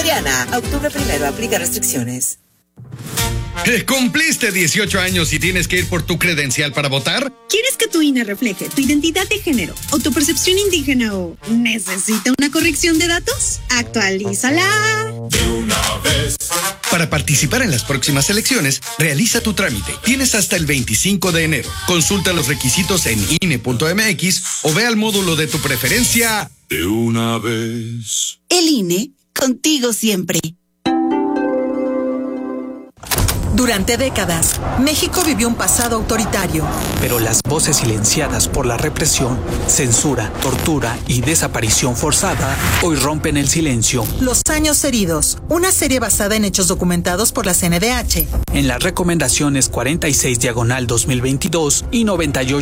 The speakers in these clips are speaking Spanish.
Adriana, octubre 1, aplica restricciones. ¿Cumpliste 18 años y tienes que ir por tu credencial para votar? ¿Quieres que tu INE refleje tu identidad de género o tu percepción indígena o necesita una corrección de datos? ¡Actualízala! De una vez. Para participar en las próximas elecciones, realiza tu trámite. Tienes hasta el 25 de enero. Consulta los requisitos en INE.mx o ve al módulo de tu preferencia. De una vez. El INE, contigo siempre. Durante décadas, México vivió un pasado autoritario. Pero las voces silenciadas por la represión, censura, tortura y desaparición forzada hoy rompen el silencio. Los años heridos, una serie basada en hechos documentados por la CNDH. En las recomendaciones 46/2022 y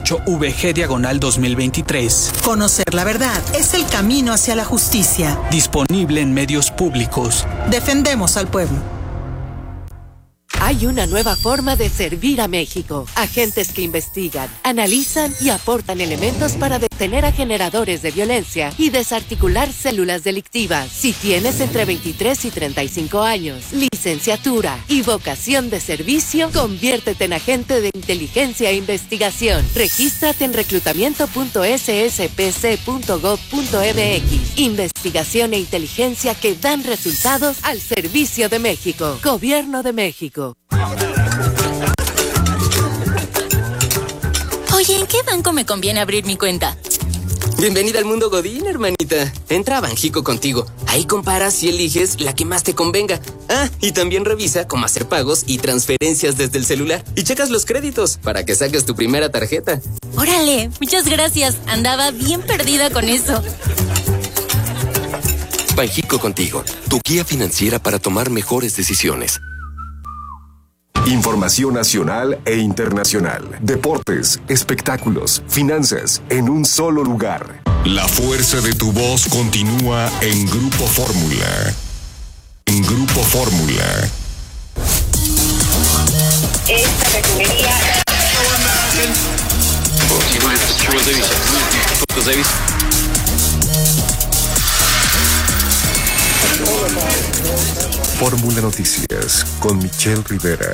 98/VG/2023. Conocer la verdad es el camino hacia la justicia. Disponible en medios públicos. Defendemos al pueblo. Hay una nueva forma de servir a México. Agentes que investigan, analizan y aportan elementos para detener a generadores de violencia y desarticular células delictivas. Si tienes entre 23 y 35 años, licenciatura y vocación de servicio, conviértete en agente de inteligencia e investigación. Regístrate en reclutamiento.sspc.gov.mx. Investigación e inteligencia que dan resultados al servicio de México. Gobierno de México. Oye, ¿en qué banco me conviene abrir mi cuenta? Bienvenida al mundo Godín, hermanita. Entra a Banjico Contigo. Ahí comparas y eliges la que más te convenga. Ah, y también revisa cómo hacer pagos y transferencias desde el celular. Y checas los créditos para que saques tu primera tarjeta. Órale, muchas gracias. Andaba bien perdida con eso. Banjico Contigo, tu guía financiera para tomar mejores decisiones. Información nacional e internacional. Deportes, espectáculos, finanzas, en un solo lugar. La fuerza de tu voz continúa en Grupo Fórmula. En Grupo Fórmula. Esta refinería. Fórmula Noticias con Michelle Rivera.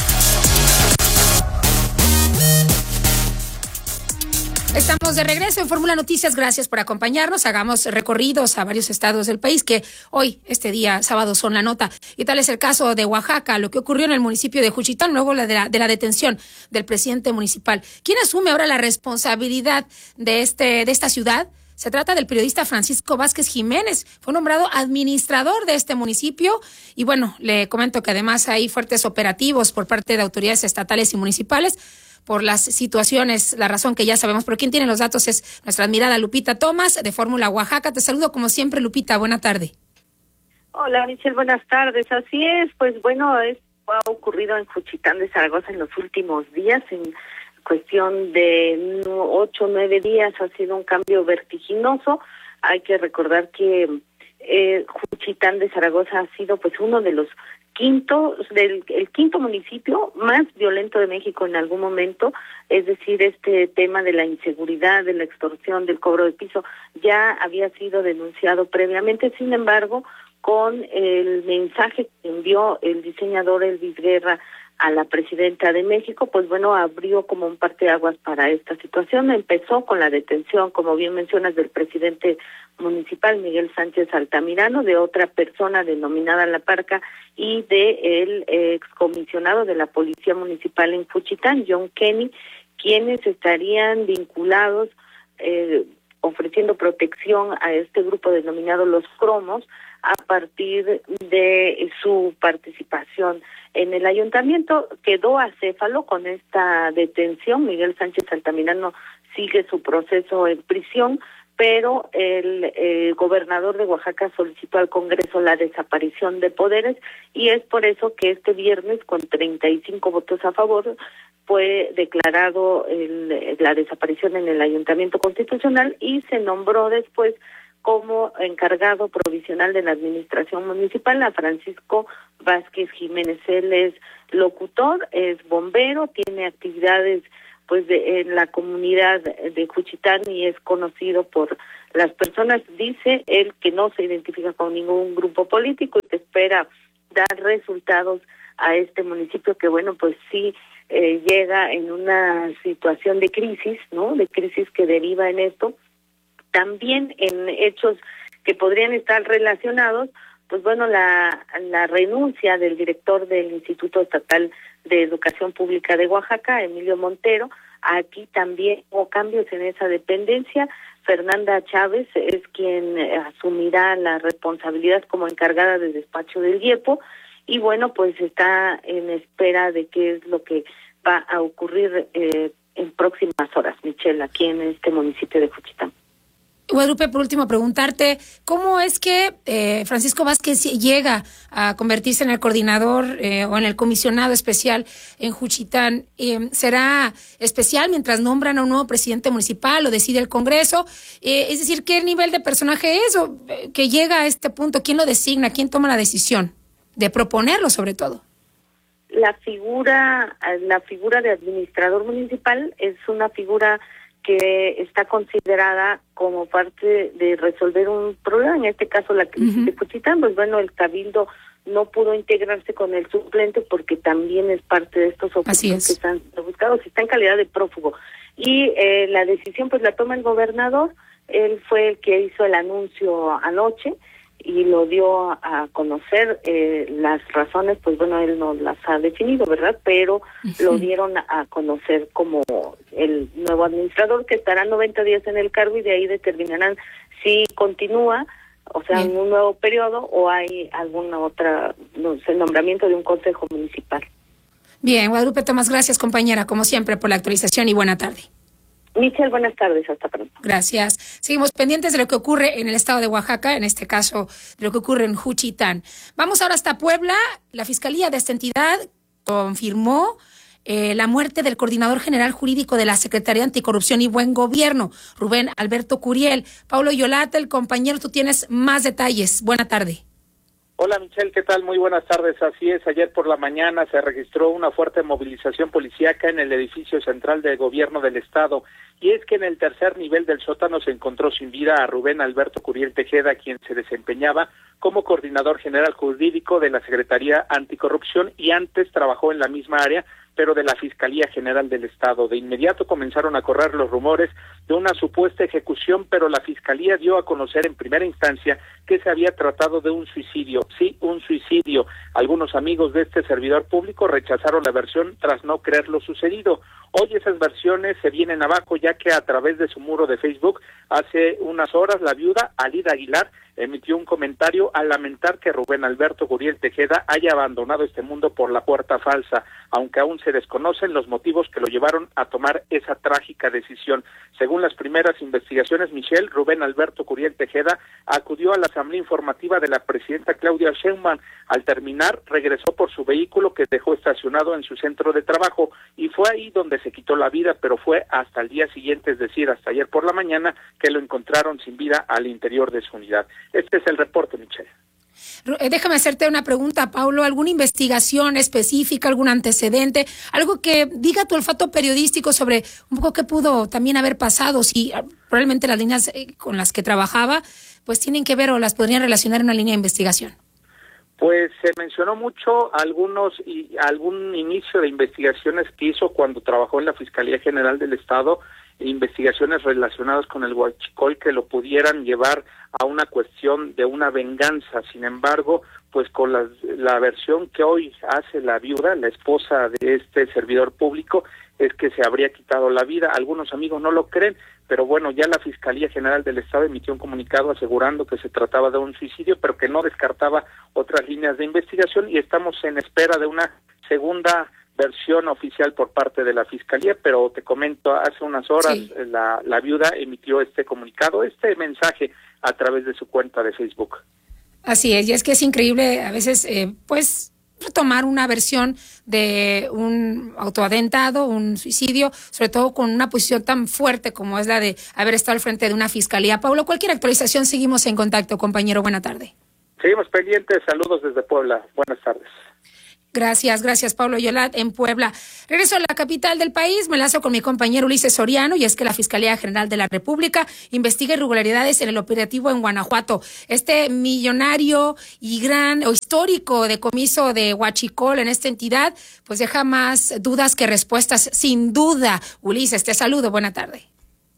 Estamos de regreso en Fórmula Noticias. Gracias por acompañarnos. Hagamos recorridos a varios estados del país que hoy, este día, sábado, son la nota. Y tal es el caso de Oaxaca, lo que ocurrió en el municipio de Juchitán, luego de la detención del presidente municipal. ¿Quién asume ahora la responsabilidad de esta ciudad? Se trata del periodista Francisco Vázquez Jiménez. Fue nombrado administrador de este municipio. Y bueno, le comento que además hay fuertes operativos por parte de autoridades estatales y municipales por las situaciones, la razón que ya sabemos. Pero quien tiene los datos es nuestra admirada Lupita Tomás de Fórmula Oaxaca. Te saludo como siempre, Lupita. Buena tarde. Hola, Michelle. Buenas tardes. Así es. Pues bueno, esto ha ocurrido en Juchitán de Zaragoza en los últimos días, en cuestión de 8 o 9 días ha sido un cambio vertiginoso. Hay que recordar que Juchitán de Zaragoza ha sido pues uno de los el quinto municipio más violento de México en algún momento, es decir, este tema de la inseguridad, de la extorsión, del cobro de piso, ya había sido denunciado previamente. Sin embargo, con el mensaje que envió el diseñador Elvis Guerra a la presidenta de México, pues bueno, abrió como un parteaguas para esta situación. Empezó con la detención, como bien mencionas, del presidente municipal Miguel Sánchez Altamirano, de otra persona denominada La Parca y de el excomisionado de la Policía Municipal en Juchitán, John Kenny, quienes estarían vinculados ofreciendo protección a este grupo denominado Los Cromos a partir de su participación en el ayuntamiento. Quedó acéfalo con esta detención. Miguel Sánchez Altamirano sigue su proceso en prisión, pero el gobernador de Oaxaca solicitó al Congreso la desaparición de poderes y es por eso que este viernes, con 35 votos a favor, fue declarado la desaparición en el Ayuntamiento Constitucional y se nombró después como encargado provisional de la administración municipal a Francisco Vázquez Jiménez. Él es locutor, es bombero, tiene actividades en la comunidad de Juchitán y es conocido por las personas. Dice él que no se identifica con ningún grupo político y que espera dar resultados a este municipio que, bueno, pues sí llega en una situación de crisis, ¿no? De crisis que deriva en esto. También en hechos que podrían estar relacionados, pues bueno, la renuncia del director del Instituto Estatal de Educación Pública de Oaxaca, Emilio Montero. Aquí también hubo cambios en esa dependencia. Fernanda Chávez es quien asumirá la responsabilidad como encargada del despacho del IEPO y bueno, pues está en espera de qué es lo que va a ocurrir en próximas horas, Michelle, aquí en este municipio de Juchitán. Guadalupe, por último, preguntarte, ¿cómo es que Francisco Vázquez llega a convertirse en el coordinador o en el comisionado especial en Juchitán? ¿Será especial mientras nombran a un nuevo presidente municipal o decide el Congreso? Es decir, ¿qué nivel de personaje es o que llega a este punto? ¿Quién lo designa? ¿Quién toma la decisión de proponerlo, sobre todo? La figura de administrador municipal es una figura que está considerada como parte de resolver un problema, en este caso la crisis de Juchitán. Pues bueno, el Cabildo no pudo integrarse con el suplente porque también es parte de estos objetivos que están buscados, está en calidad de prófugo. Y la decisión pues la toma el gobernador, él fue el que hizo el anuncio anoche y lo dio a conocer. Las razones, pues bueno, él no las ha definido, ¿verdad? Pero lo dieron a conocer como el nuevo administrador, que estará 90 días en el cargo y de ahí determinarán si continúa, o sea, en un nuevo periodo o hay alguna otra, no sé, nombramiento de un consejo municipal. Bien, Guadalupe Tomás, gracias compañera, como siempre, por la actualización y buena tarde. Michelle, buenas tardes, hasta pronto. Gracias. Seguimos pendientes de lo que ocurre en el estado de Oaxaca, en este caso de lo que ocurre en Juchitán. Vamos ahora hasta Puebla. La Fiscalía de esta entidad confirmó la muerte del coordinador general jurídico de la Secretaría de Anticorrupción y Buen Gobierno, Rubén Alberto Curiel. Paulo Yolata, el compañero, tú tienes más detalles. Buena tarde. Hola Michelle, ¿qué tal? Muy buenas tardes. Así es, ayer por la mañana se registró una fuerte movilización policíaca en el edificio central del gobierno del estado, y es que en el tercer nivel del sótano se encontró sin vida a Rubén Alberto Curiel Tejeda, quien se desempeñaba como coordinador general jurídico de la Secretaría Anticorrupción y antes trabajó en la misma área, pero de la Fiscalía General del Estado. De inmediato comenzaron a correr los rumores de una supuesta ejecución, pero la Fiscalía dio a conocer en primera instancia que se había tratado de un suicidio. Sí, un suicidio. Algunos amigos de este servidor público rechazaron la versión tras no creer lo sucedido. Hoy esas versiones se vienen abajo, ya que a través de su muro de Facebook, hace unas horas, la viuda Alida Aguilar emitió un comentario al lamentar que Rubén Alberto Curiel Tejeda haya abandonado este mundo por la puerta falsa, aunque aún se desconocen los motivos que lo llevaron a tomar esa trágica decisión. Según las primeras investigaciones, Michelle, Rubén Alberto Curiel Tejeda acudió a la asamblea informativa de la presidenta Claudia Sheinbaum. Al terminar, regresó por su vehículo que dejó estacionado en su centro de trabajo y fue ahí donde se quitó la vida, pero fue hasta el día siguiente, es decir, hasta ayer por la mañana, que lo encontraron sin vida al interior de su unidad. Este es el reporte, Michelle. Déjame hacerte una pregunta, Paulo. ¿Alguna investigación específica, algún antecedente, algo que diga tu olfato periodístico sobre un poco qué pudo también haber pasado? Si probablemente las líneas con las que trabajaba pues tienen que ver o las podrían relacionar en una línea de investigación. Pues se mencionó mucho algún inicio de investigaciones que hizo cuando trabajó en la Fiscalía General del Estado, investigaciones relacionadas con el huachicol que lo pudieran llevar a una cuestión de una venganza. Sin embargo, pues con la versión que hoy hace la viuda, la esposa de este servidor público, es que se habría quitado la vida. Algunos amigos no lo creen, pero bueno, ya la Fiscalía General del Estado emitió un comunicado asegurando que se trataba de un suicidio, pero que no descartaba otras líneas de investigación, y estamos en espera de una segunda versión oficial por parte de la Fiscalía. Pero te comento, hace unas horas sí, la viuda emitió este comunicado, este mensaje a través de su cuenta de Facebook. Así es, y es que es increíble a veces, pues, retomar una versión de un autoatentado, un suicidio, sobre todo con una posición tan fuerte como es la de haber estado al frente de una fiscalía. Paulo, cualquier actualización, seguimos en contacto, compañero. Buena tarde. Seguimos pendientes. Saludos desde Puebla. Buenas tardes. Gracias, Pablo Yolat, en Puebla. Regreso a la capital del país, me enlazo con mi compañero Ulises Soriano, y es que la Fiscalía General de la República investiga irregularidades en el operativo en Guanajuato. Este millonario y gran o histórico decomiso de huachicol en esta entidad, pues deja más dudas que respuestas, sin duda. Ulises, te saludo, buena tarde.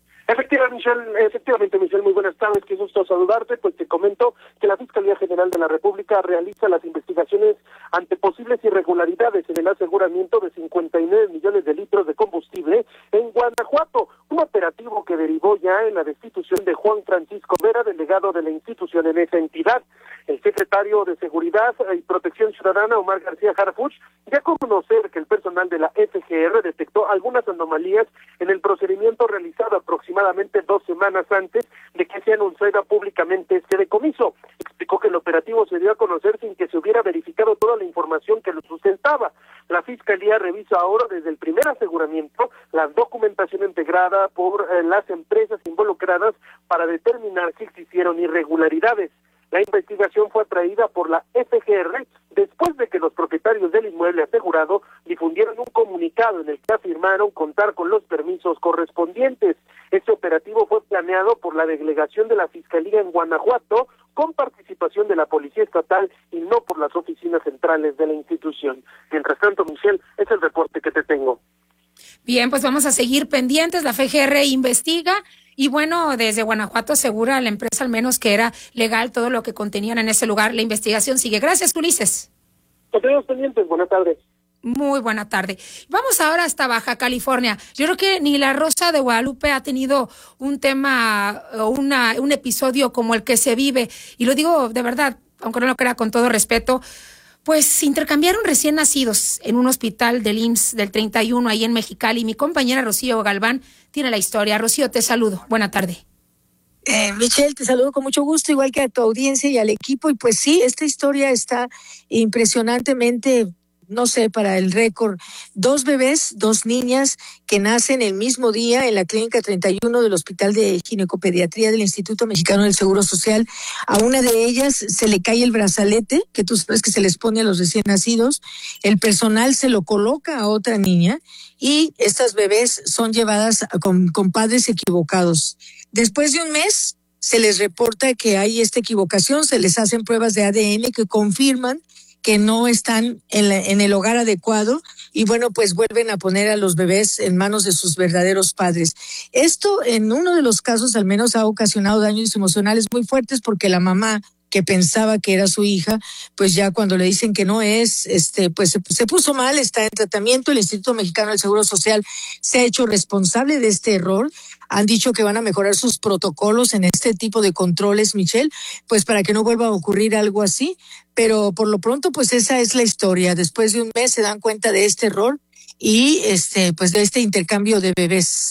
Efectivamente, Michelle, muy buenas tardes, qué gusto saludarte. Pues te comento que la Fiscalía General de la República realiza las investigaciones ante posibles irregularidades en el aseguramiento de 59 millones de litros de combustible en Guanajuato, un operativo que derivó ya en la destitución de Juan Francisco Vera, delegado de la institución en esa entidad. El secretario de Seguridad y Protección Ciudadana, Omar García Harfuch, ya conocer que el personal de la FGR detectó algunas anomalías en el procedimiento realizado aproximadamente 2 semanas antes de que se anunciara públicamente este decomiso. Explicó que el operativo se dio a conocer sin que se hubiera verificado toda la información que lo sustentaba. La Fiscalía revisa ahora desde el primer aseguramiento la documentación integrada por las empresas involucradas para determinar si existieron irregularidades. La investigación fue atraída por la FGR después de que los propietarios del inmueble asegurado difundieron un comunicado en el que afirmaron contar con los permisos correspondientes. Este operativo fue planeado por la delegación de la Fiscalía en Guanajuato, con participación de la Policía Estatal y no por las oficinas centrales de la institución. Mientras tanto, Michelle, es el reporte que te tengo. Bien, pues vamos a seguir pendientes. La FGR investiga y bueno, desde Guanajuato asegura la empresa al menos que era legal todo lo que contenían en ese lugar. La investigación sigue. Gracias, Ulises. Nos tenemos pendientes. Buenas tardes. Muy buena tarde. Vamos ahora hasta Baja California. Yo creo que ni la Rosa de Guadalupe ha tenido un tema o un episodio como el que se vive. Y lo digo de verdad, aunque no lo crea, con todo respeto. Pues intercambiaron recién nacidos en un hospital del IMSS del 31 ahí en Mexicali. Mi compañera Rocío Galván tiene la historia. Rocío, te saludo. Buena tarde. Michelle, te saludo con mucho gusto, igual que a tu audiencia y al equipo. Y pues sí, esta historia está impresionantemente, no sé, para el récord. 2 bebés, 2 niñas que nacen el mismo día en la clínica 31 del Hospital de Ginecopediatría del Instituto Mexicano del Seguro Social. A una de ellas se le cae el brazalete, que tú sabes que se les pone a los recién nacidos. El personal se lo coloca a otra niña y estas bebés son llevadas con padres equivocados. Después de un mes se les reporta que hay esta equivocación, se les hacen pruebas de ADN que confirman que no están en el hogar adecuado y bueno, pues vuelven a poner a los bebés en manos de sus verdaderos padres. Esto en uno de los casos al menos ha ocasionado daños emocionales muy fuertes porque la mamá que pensaba que era su hija, pues ya cuando le dicen que no es, pues se puso mal, está en tratamiento. El Instituto Mexicano del Seguro Social se ha hecho responsable de este error. Han dicho que van a mejorar sus protocolos en este tipo de controles, Michelle, pues para que no vuelva a ocurrir algo así. Pero por lo pronto, pues esa es la historia. Después de un mes se dan cuenta de este error y pues de este intercambio de bebés.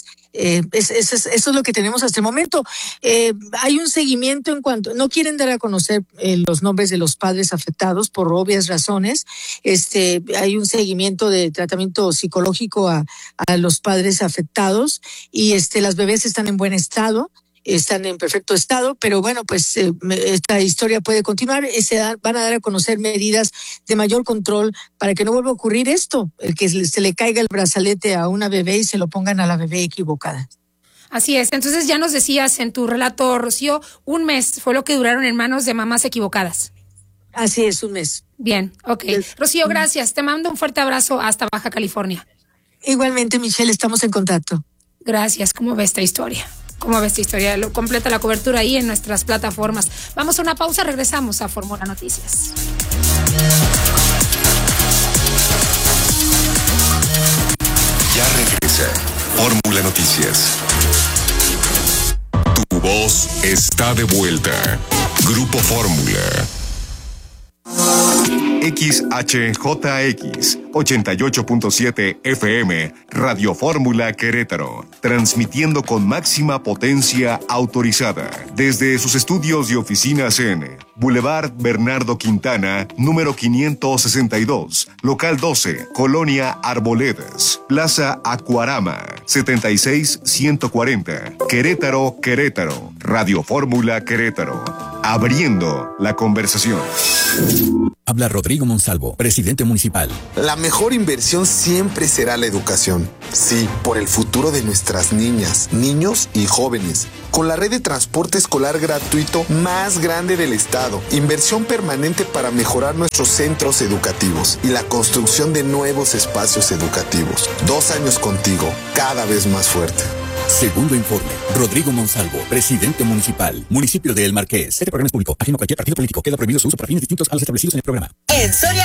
Eso es lo que tenemos hasta el momento. Hay un seguimiento en cuanto no quieren dar a conocer los nombres de los padres afectados por obvias razones. Hay un seguimiento de tratamiento psicológico a los padres afectados y las bebés están en buen estado. Están en perfecto estado, pero bueno, pues esta historia puede continuar. Van a dar a conocer medidas de mayor control para que no vuelva a ocurrir esto, el que se le caiga el brazalete a una bebé y se lo pongan a la bebé equivocada. Así es. Entonces ya nos decías en tu relato, Rocío, 1 mes fue lo que duraron en manos de mamás equivocadas. Así es, 1 mes. Bien, ok. Rocío, gracias. Te mando un fuerte abrazo hasta Baja California. Igualmente, Michelle, estamos en contacto. Gracias. ¿Cómo ves esta historia? ¿Cómo ves esta historia? Completa la cobertura ahí en nuestras plataformas. Vamos a una pausa, regresamos a Fórmula Noticias. Ya regresa Fórmula Noticias. Tu voz está de vuelta. Grupo Fórmula. XHJX 88.7 FM Radio Fórmula Querétaro, transmitiendo con máxima potencia autorizada desde sus estudios y oficinas en Boulevard Bernardo Quintana, número 562, local 12, Colonia Arboledas, Plaza Acuarama, 76140, Querétaro, Querétaro. Radio Fórmula Querétaro, abriendo la conversación. Habla Rodrigo Monsalvo, presidente municipal. La mejor inversión siempre será la educación. Sí, por el futuro de nuestras niñas, niños y jóvenes. Con la red de transporte escolar gratuito más grande del estado. Inversión permanente para mejorar nuestros centros educativos y la construcción de nuevos espacios educativos. 2 años contigo, cada vez más fuerte. Segundo informe. Rodrigo Monsalvo, presidente municipal. Municipio de El Marqués. Este programa es público, ajeno a cualquier partido político. Queda prohibido su uso para fines distintos a los establecidos en el programa. En Soria